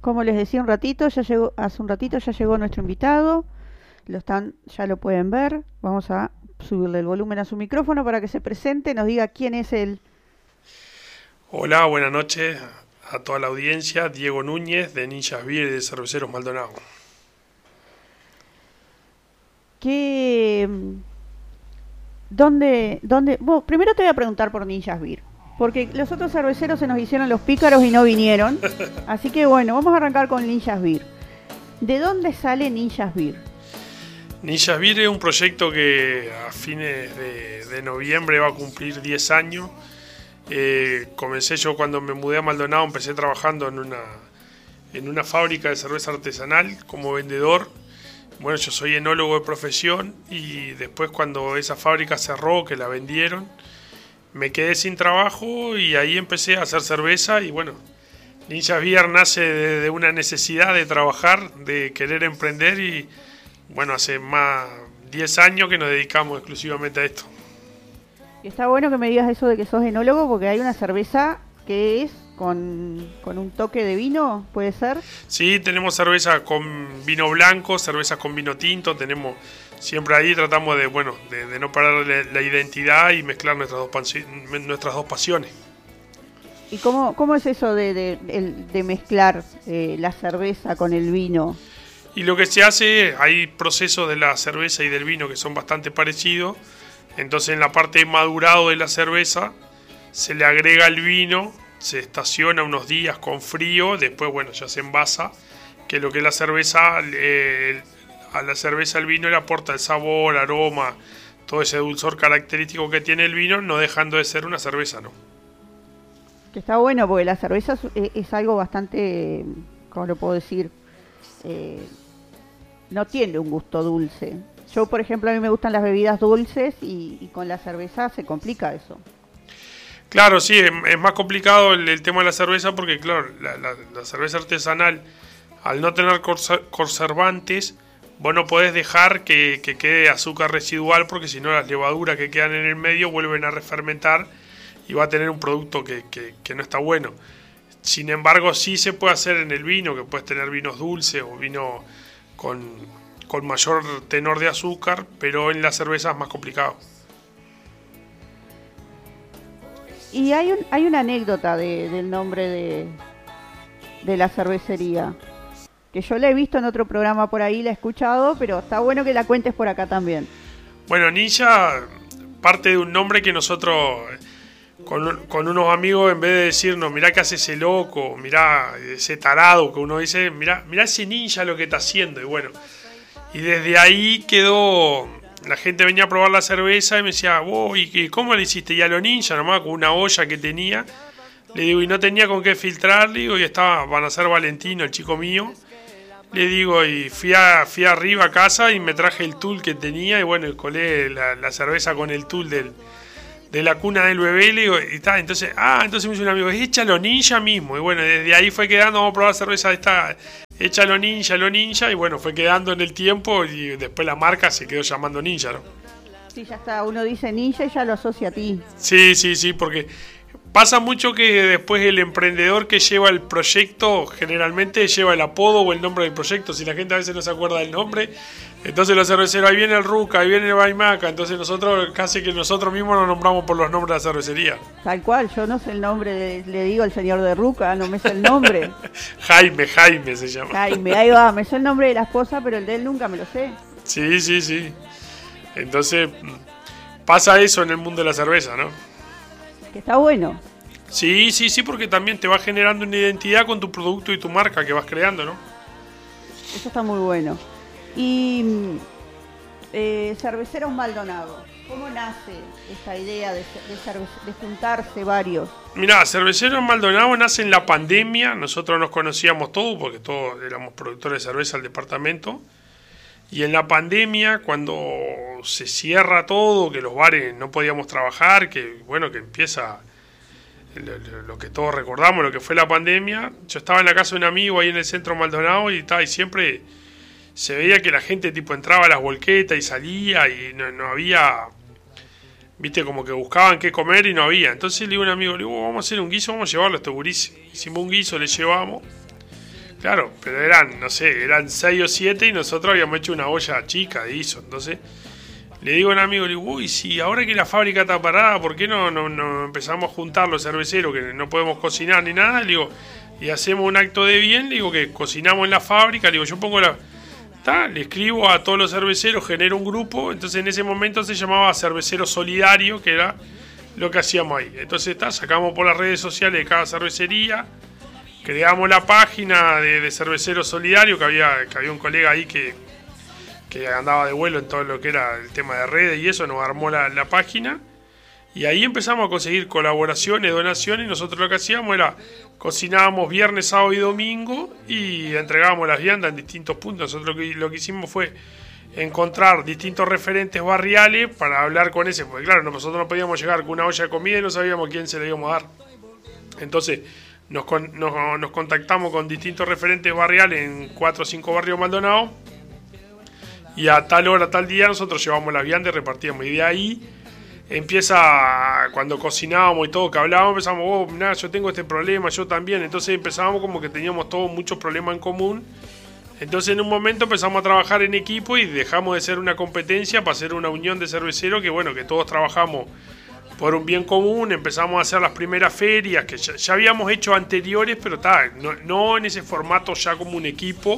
Como les decía un ratito, ya llegó, hace un ratito ya llegó nuestro invitado. Ya lo pueden ver. Vamos a subirle el volumen a su micrófono para que se presente, nos diga quién es él. Hola, buenas noches a toda la audiencia. Diego Núñez de Ninjas Beer y de Cerveceros Maldonado. ¿Qué, dónde? Bueno, primero te voy a preguntar por Ninjas Beer, porque los otros cerveceros se nos hicieron los pícaros y no vinieron. Así que bueno, vamos a arrancar con Ninjas Beer. ¿De dónde sale Ninjas Beer? Ninjas Beer es un proyecto que a fines de noviembre va a cumplir 10 años. Comencé yo cuando me mudé a Maldonado, empecé trabajando en una fábrica de cerveza artesanal como vendedor. Bueno, yo soy enólogo de profesión y después cuando esa fábrica cerró, que la vendieron, me quedé sin trabajo y ahí empecé a hacer cerveza y bueno, Ninjas Beer nace de una necesidad de trabajar, de querer emprender y bueno, hace más 10 años que nos dedicamos exclusivamente a esto. Y está bueno que me digas eso de que sos enólogo, porque hay una cerveza que es con un toque de vino, ¿puede ser? Sí, tenemos cerveza con vino blanco, cervezas con vino tinto, tenemos siempre ahí, tratamos de no parar la identidad y mezclar nuestras dos pasiones. ¿Y cómo es eso de mezclar la cerveza con el vino? Y lo que se hace, hay procesos de la cerveza y del vino que son bastante parecidos. Entonces en la parte de madurado de la cerveza se le agrega el vino, se estaciona unos días con frío, después bueno ya se envasa, que lo que la cerveza, a la cerveza el vino le aporta el sabor, aroma, todo ese dulzor característico que tiene el vino, no dejando de ser una cerveza, ¿no? Que está bueno porque la cerveza es algo bastante, ¿cómo lo puedo decir? No tiene un gusto dulce. Yo, por ejemplo, a mí me gustan las bebidas dulces y con la cerveza se complica eso. Claro, sí, es más complicado el tema de la cerveza porque, claro, la cerveza artesanal, al no tener conservantes, vos no podés dejar que quede azúcar residual porque si no las levaduras que quedan en el medio vuelven a refermentar y va a tener un producto que no está bueno. Sin embargo, sí se puede hacer en el vino, que puedes tener vinos dulces o vino con mayor tenor de azúcar, pero en la cerveza es más complicado. Y hay una anécdota del nombre de la cervecería, que yo la he visto en otro programa por ahí, la he escuchado, pero está bueno que la cuentes por acá también. Bueno, Ninja parte de un nombre que nosotros, con unos amigos, en vez de decirnos, mirá que hace ese loco, mirá ese tarado, que uno dice, mirá ese ninja lo que está haciendo, y bueno, y desde ahí quedó. La gente venía a probar la cerveza y me decía, wow, ¿y cómo le hiciste? Y a lo ninja, nomás con una olla que tenía. Le digo, y no tenía con qué filtrar, le digo, y van a ser Valentino, el chico mío. Le digo, y fui arriba a casa y me traje el tul que tenía, y bueno, y colé la cerveza con el tul de la cuna del bebé, le digo, y está, entonces me dice un amigo, échalo ninja mismo. Y bueno, desde ahí fue quedando, vamos a probar cerveza esta. Échalo ninja, y bueno, fue quedando en el tiempo y después la marca se quedó llamando Ninja, ¿no? Sí, ya está, uno dice ninja y ya lo asocia a ti. Sí, porque pasa mucho que después el emprendedor que lleva el proyecto generalmente lleva el apodo o el nombre del proyecto, si la gente a veces no se acuerda del nombre, entonces los cerveceros, ahí viene el Ruca, ahí viene el Baimaca, entonces nosotros casi que nosotros mismos nos nombramos por los nombres de la cervecería. Tal cual, yo no sé el nombre, le digo al señor de Ruca, no me sé el nombre. Jaime se llama. Jaime, ahí va, me sé el nombre de la esposa, pero el de él nunca me lo sé. Sí. Entonces pasa eso en el mundo de la cerveza, ¿no? Que está bueno. Sí, porque también te va generando una identidad con tu producto y tu marca que vas creando, ¿no? Eso está muy bueno. Y Cerveceros Maldonado, ¿cómo nace esta idea de juntarse varios? Mirá, Cerveceros Maldonado nace en la pandemia. Nosotros nos conocíamos todos porque todos éramos productores de cerveza al departamento. Y en la pandemia, cuando se cierra todo, que los bares no podíamos trabajar, que bueno, que empieza lo que todos recordamos, lo que fue la pandemia. Yo estaba en la casa de un amigo ahí en el centro Maldonado y siempre se veía que la gente tipo entraba a las volquetas y salía y no había, viste, como que buscaban qué comer y no había. Entonces le digo a un amigo, vamos a hacer un guiso, vamos a llevarlo a este gurises. Hicimos un guiso, le llevamos. Claro, pero eran, no sé, eran 6 o 7 y nosotros habíamos hecho una olla chica de ISO. Entonces, le digo a un amigo, le digo, uy, si ahora que la fábrica está parada, ¿por qué no empezamos a juntar los cerveceros que no podemos cocinar ni nada? Le digo, y hacemos un acto de bien, le digo que cocinamos en la fábrica, le digo, yo pongo le escribo a todos los cerveceros, genero un grupo, entonces en ese momento se llamaba Cervecero Solidario, que era lo que hacíamos ahí. Entonces sacamos por las redes sociales de cada cervecería, creamos la página de Cervecero Solidario, que había un colega ahí que andaba de vuelo en todo lo que era el tema de redes y eso, nos armó la página y ahí empezamos a conseguir colaboraciones, donaciones y nosotros lo que hacíamos era cocinábamos viernes, sábado y domingo y entregábamos las viandas en distintos puntos. Nosotros lo que hicimos fue encontrar distintos referentes barriales para hablar con ese, porque claro, nosotros no podíamos llegar con una olla de comida y no sabíamos a quién se le íbamos a dar. Entonces nos contactamos con distintos referentes barriales en 4 o 5 barrios Maldonado. Y a tal hora, tal día, nosotros llevamos las viandas y repartíamos. Y de ahí empieza, cuando cocinábamos y todo, que hablábamos, empezamos, mirá, yo tengo este problema, yo también. Entonces empezábamos como que teníamos todos muchos problemas en común. Entonces en un momento empezamos a trabajar en equipo y dejamos de ser una competencia para ser una unión de cerveceros que, bueno, que todos trabajamos por un bien común. Empezamos a hacer las primeras ferias que ya habíamos hecho anteriores, pero no en ese formato ya como un equipo.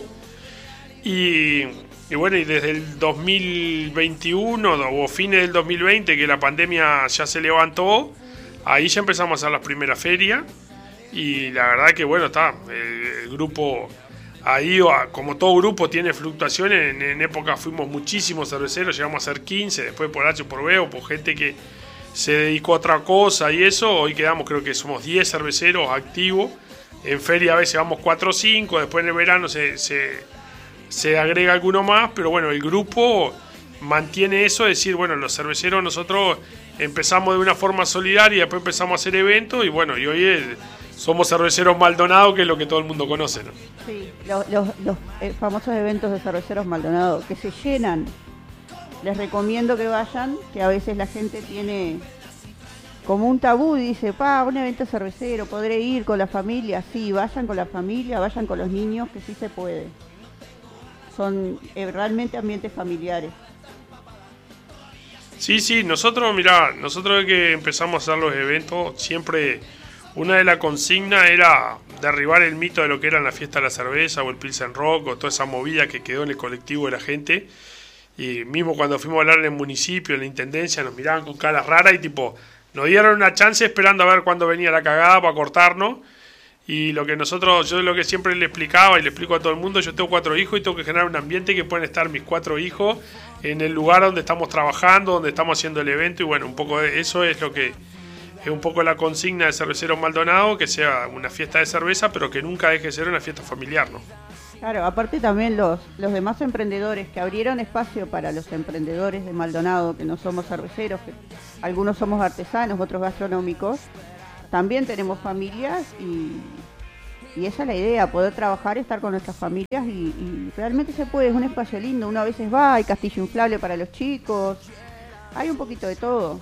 Y bueno, y desde el 2021 o fines del 2020, que la pandemia ya se levantó, ahí ya empezamos a hacer las primeras ferias. Y la verdad que bueno, el grupo ahí, como todo grupo, tiene fluctuaciones. En época fuimos muchísimos cerveceros, llegamos a ser 15, después por H por B o por gente que se dedicó a otra cosa y eso. Hoy quedamos, creo que somos 10 cerveceros activos. En feria a veces vamos 4 o 5, después en el verano se agrega alguno más, pero bueno, el grupo mantiene eso, es decir, bueno, los cerveceros nosotros empezamos de una forma solidaria, después empezamos a hacer eventos y bueno, y hoy somos Cerveceros Maldonado, que es lo que todo el mundo conoce, ¿no? Sí, los famosos eventos de Cerveceros Maldonado, que se llenan. Les recomiendo que vayan, que a veces la gente tiene como un tabú y dice, un evento cervecero, ¿podré ir con la familia? Sí, vayan con la familia, vayan con los niños, que sí se puede. Son realmente ambientes familiares. Sí, nosotros que empezamos a hacer los eventos, siempre una de las consignas era derribar el mito de lo que eran la fiesta de la cerveza o el Pilsen Rock o toda esa movida que quedó en el colectivo de la gente. Y mismo cuando fuimos a hablar en el municipio, en la intendencia, nos miraban con caras raras y tipo, nos dieron una chance esperando a ver cuándo venía la cagada para cortarnos. Y yo lo que siempre le explicaba y le explico a todo el mundo, yo tengo 4 hijos y tengo que generar un ambiente que pueden estar mis 4 hijos en el lugar donde estamos trabajando, donde estamos haciendo el evento. Y bueno, un poco de eso es lo que es un poco la consigna de Cerveceros Maldonado, que sea una fiesta de cerveza, pero que nunca deje de ser una fiesta familiar, ¿no? Claro, aparte también los demás emprendedores que abrieron espacio para los emprendedores de Maldonado, que no somos cerveceros, que algunos somos artesanos, otros gastronómicos. También tenemos familias y esa es la idea, poder trabajar, estar con nuestras familias y realmente se puede, es un espacio lindo. Uno a veces va, hay castillo inflable para los chicos, hay un poquito de todo.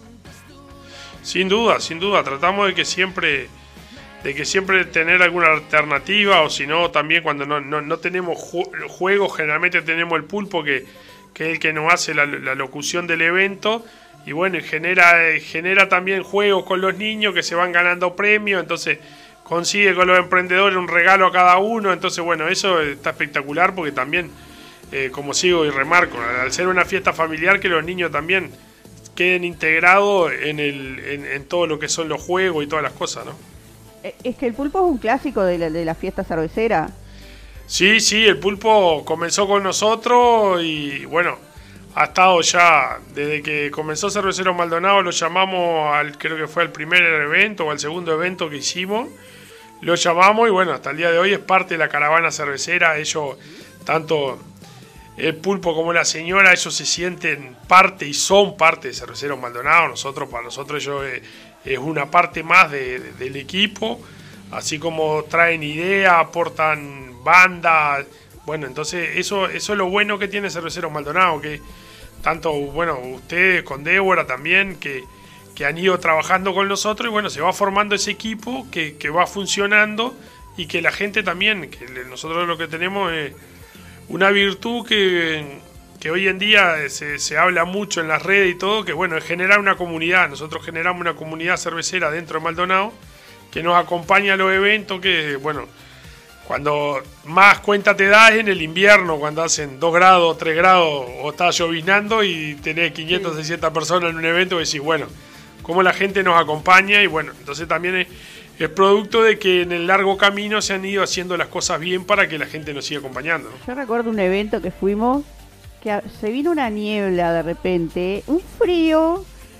Sin duda, tratamos de que siempre tener alguna alternativa, o si no, también cuando no tenemos juegos, generalmente tenemos el pulpo que es el que nos hace la locución del evento. Y bueno, genera también juegos con los niños que se van ganando premios, entonces consigue con los emprendedores un regalo a cada uno. Entonces bueno, eso está espectacular porque también, como sigo y remarco, al ser una fiesta familiar, que los niños también queden integrados en todo lo que son los juegos y todas las cosas, ¿no? Es que el pulpo es un clásico de la fiesta cervecera. Sí, el pulpo comenzó con nosotros y bueno, ha estado ya, desde que comenzó Cerveceros Maldonado, lo llamamos, creo que fue al primer evento o al segundo evento que hicimos, lo llamamos y bueno, hasta el día de hoy es parte de la caravana cervecera. Ellos, tanto el pulpo como la señora, ellos se sienten parte y son parte de Cerveceros Maldonado. Para nosotros ellos es una parte más del equipo, así como traen ideas, aportan bandas. Bueno, entonces eso es lo bueno que tiene Cerveceros Maldonado, que tanto, bueno, ustedes con Débora también, que han ido trabajando con nosotros y bueno, se va formando ese equipo que va funcionando y que la gente también, que nosotros lo que tenemos es una virtud que hoy en día se habla mucho en las redes y todo, que bueno, es generar una comunidad. Nosotros generamos una comunidad cervecera dentro de Maldonado que nos acompaña a los eventos, que bueno, cuando más cuenta te das en el invierno, cuando hacen 2 grados, 3 grados o está lloviznando y tenés 500, 600 personas en un evento, y decís, bueno, cómo la gente nos acompaña. Y bueno, entonces también es producto de que en el largo camino se han ido haciendo las cosas bien para que la gente nos siga acompañando. Yo recuerdo un evento que fuimos, que se vino una niebla de repente, un frío,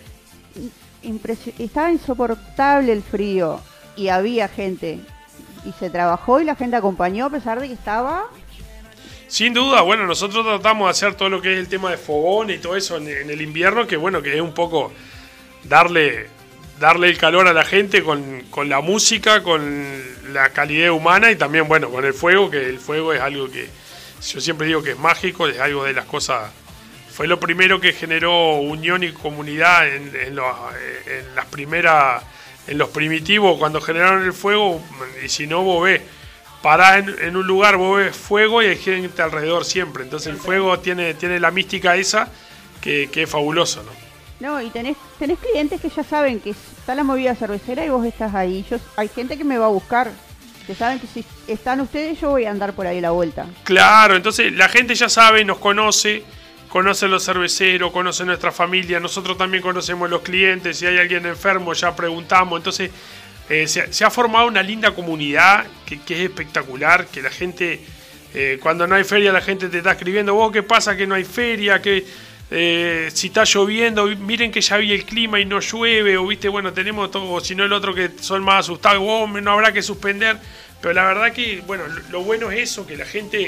estaba insoportable el frío, y había gente, y se trabajó y la gente acompañó a pesar de que estaba... Sin duda, bueno, nosotros tratamos de hacer todo lo que es el tema de fogón y todo eso en el invierno, que bueno, que es un poco darle el calor a la gente con la música, con la calidez humana y también, bueno, con el fuego, que el fuego es algo que yo siempre digo que es mágico, es algo de las cosas, fue lo primero que generó unión y comunidad en las primeras, en los primitivos, cuando generaron el fuego. Y si no, vos ves, parás en un lugar, vos ves fuego y hay gente alrededor siempre, entonces el fuego tiene la mística esa que es fabuloso, ¿no? No, y tenés clientes que ya saben que está la movida cervecera y vos estás ahí. Hay gente que me va a buscar, que saben que si están ustedes yo voy a andar por ahí a la vuelta. Claro, entonces la gente ya sabe, nos conoce los cerveceros, conoce nuestra familia, nosotros también conocemos los clientes, si hay alguien enfermo ya preguntamos, entonces se ha formado una linda comunidad que es espectacular, que la gente, cuando no hay feria la gente te está escribiendo, vos qué pasa que no hay feria, que si está lloviendo, miren que ya vi el clima y no llueve, o viste, bueno, tenemos todo, o si no el otro que son más asustados, no habrá que suspender, pero la verdad que, bueno, lo bueno es eso, que la gente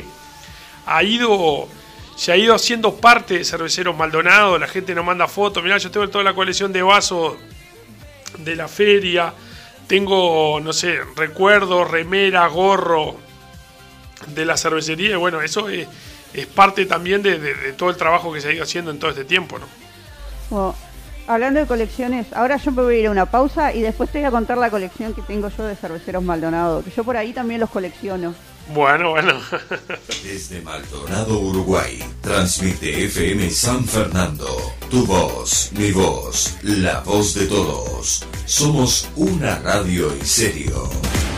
se ha ido haciendo parte de Cerveceros Maldonado, la gente nos manda fotos, mirá, yo tengo toda la colección de vasos de la feria, tengo, no sé, recuerdos, remera, gorro de la cervecería, y bueno, eso es parte también de todo el trabajo que se ha ido haciendo en todo este tiempo, ¿no? Bueno, hablando de colecciones, ahora yo me voy a ir a una pausa y después te voy a contar la colección que tengo yo de Cerveceros Maldonado, que yo por ahí también los colecciono. Bueno. Desde Maldonado, Uruguay, transmite FM San Fernando. Tu voz, mi voz, la voz de todos. Somos una radio en serio.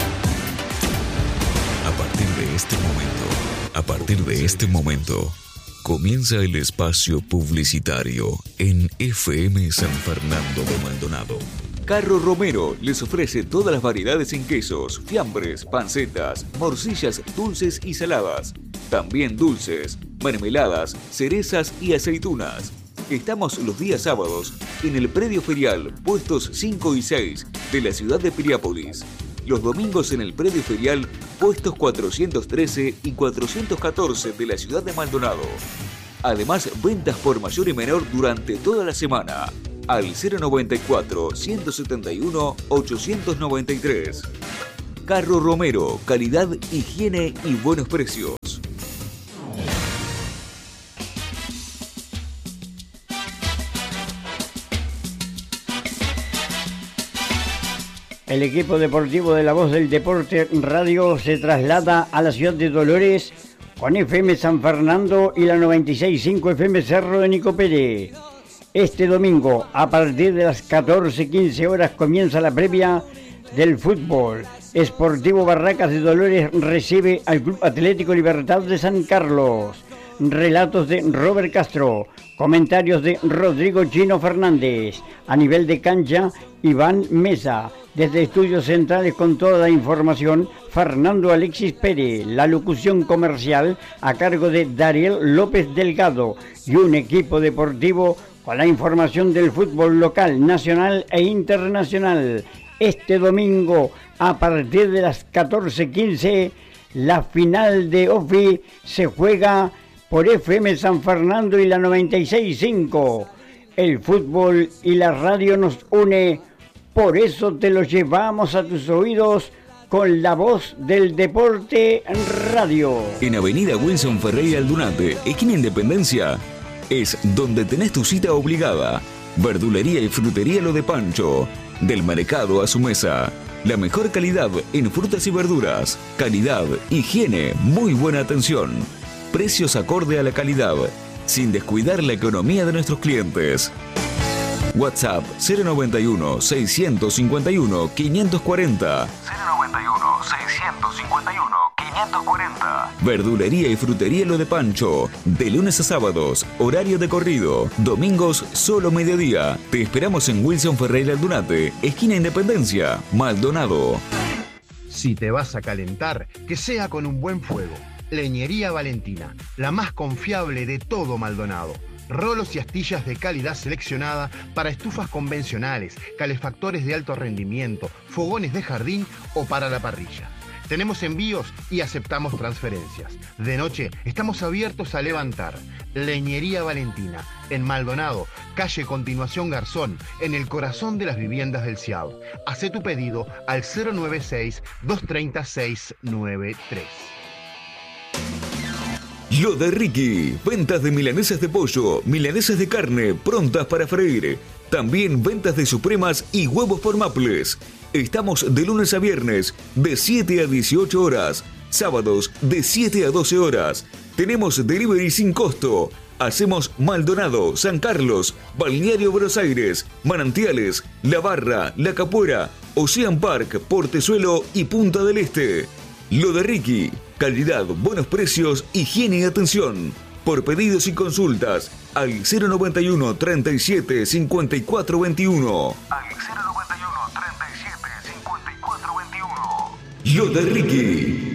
A partir de este momento, comienza el espacio publicitario en FM San Fernando de Maldonado. Carro Romero les ofrece todas las variedades en quesos, fiambres, pancetas, morcillas dulces y saladas. También dulces, mermeladas, cerezas y aceitunas. Estamos los días sábados en el predio ferial, puestos 5 y 6 de la ciudad de Piriápolis. Los domingos en el predio ferial, puestos 413 y 414 de la ciudad de Maldonado. Además, ventas por mayor y menor durante toda la semana. Al 094-171-893. Carro Romero, calidad, higiene y buenos precios. El equipo deportivo de La Voz del Deporte Radio se traslada a la ciudad de Dolores con FM San Fernando y la 96.5 FM Cerro de Nicopere. Este domingo, a partir de las 14:15 horas, comienza la previa del fútbol. Sportivo Barracas de Dolores recibe al Club Atlético Libertad de San Carlos. Relatos de Robert Castro, comentarios de Rodrigo Chino Fernández. A nivel de cancha, Iván Mesa. Desde Estudios Centrales con toda la información, Fernando Alexis Pérez. La locución comercial a cargo de Dariel López Delgado. Y un equipo deportivo con la información del fútbol local, nacional e internacional. Este domingo, a partir de las 14:15, la final de OFI se juega por FM San Fernando y la 96.5. El fútbol y la radio nos une, por eso te lo llevamos a tus oídos con La Voz del Deporte Radio. En Avenida Wilson Ferreira Aldunate, esquina Independencia, es donde tenés tu cita obligada. Verdulería y frutería Lo de Pancho. Del mercado a su mesa. La mejor calidad en frutas y verduras. Calidad, higiene, muy buena atención. Precios acorde a la calidad, sin descuidar la economía de nuestros clientes. WhatsApp 091 651 540. 091 651 540. Verdulería y frutería Lo de Pancho. De lunes a sábados, horario de corrido. Domingos, solo mediodía. Te esperamos en Wilson Ferreira Aldunate, esquina Independencia, Maldonado. Si te vas a calentar, que sea con un buen fuego. Leñería Valentina, la más confiable de todo Maldonado. Rolos y astillas de calidad seleccionada para estufas convencionales, calefactores de alto rendimiento, fogones de jardín o para la parrilla. Tenemos envíos y aceptamos transferencias. De noche estamos abiertos a levantar. Leñería Valentina, en Maldonado, calle Continuación Garzón, en el corazón de las viviendas del CIAB. Hacé tu pedido al 096-230-693. Lo de Ricky, ventas de milanesas de pollo, milanesas de carne, prontas para freír. También ventas de supremas y huevos por Maples. Estamos de lunes a viernes, de 7 a 18 horas. Sábados, de 7 a 12 horas. Tenemos delivery sin costo. Hacemos Maldonado, San Carlos, Balneario Buenos Aires, Manantiales, La Barra, La Capuera, Ocean Park, Portezuelo y Punta del Este. Lo de Ricky, calidad, buenos precios, higiene y atención. Por pedidos y consultas, al 091 37 54 21. Al 091 37 54 21. Lo de Ricky.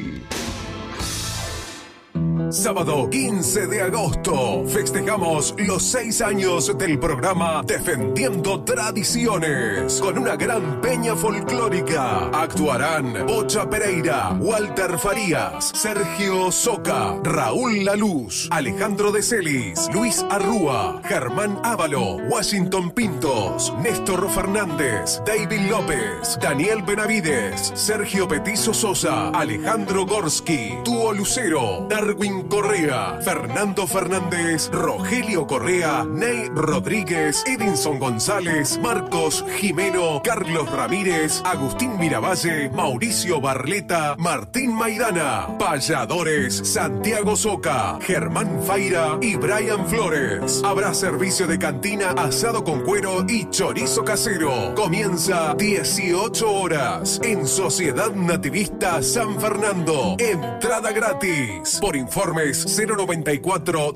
Sábado 15 de agosto festejamos los 6 años del programa Defendiendo Tradiciones con una gran peña folclórica. Actuarán Bocha Pereira, Walter Farías, Sergio Soca, Raúl Laluz, Alejandro de Celis, Luis Arrúa, Germán Ávalo, Washington Pintos, Néstor Fernández, David López, Daniel Benavides, Sergio Petizo Sosa, Alejandro Gorski, Tuo Lucero, Darwin Correa, Fernando Fernández, Rogelio Correa, Ney Rodríguez, Edinson González, Marcos Jimeno, Carlos Ramírez, Agustín Miravalle, Mauricio Barleta, Martín Maidana, Payadores, Santiago Soca, Germán Faira y Brian Flores. Habrá servicio de cantina, asado con cuero y chorizo casero. Comienza 18 horas en Sociedad Nativista San Fernando. Entrada gratis. Por informes 094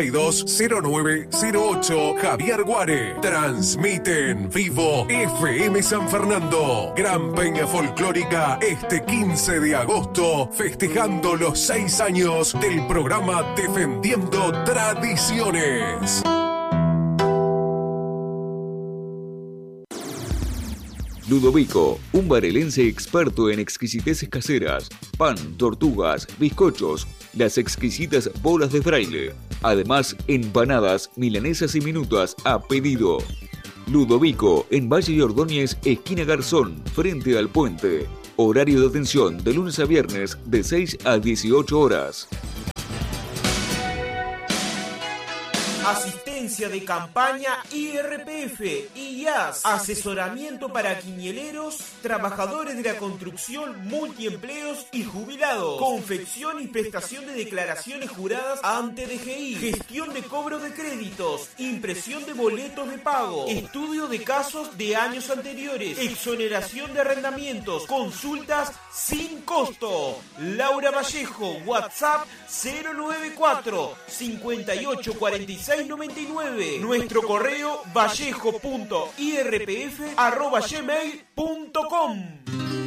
320908 Javier Guare. Transmiten vivo FM San Fernando. Gran peña folclórica este 15 de agosto, festejando los 6 años del programa Defendiendo Tradiciones. Ludovico, un barelense experto en exquisiteces caseras, pan, tortugas, bizcochos, las exquisitas bolas de fraile. Además, empanadas, milanesas y minutas a pedido. Ludovico, en Valle y Ordóñez, esquina Garzón, frente al puente. Horario de atención de lunes a viernes de 6 a 18 horas. Asistencia de campaña IRPF, IAS, asesoramiento para quinieleros, trabajadores de la construcción, multiempleos y jubilados, confección y prestación de declaraciones juradas ante DGI, gestión de cobro de créditos, impresión de boletos de pago, estudio de casos de años anteriores, exoneración de arrendamientos, consultas sin costo. Laura Vallejo, WhatsApp 094 58 46 99. Nuestro correo vallejo.irpf@gmail.com.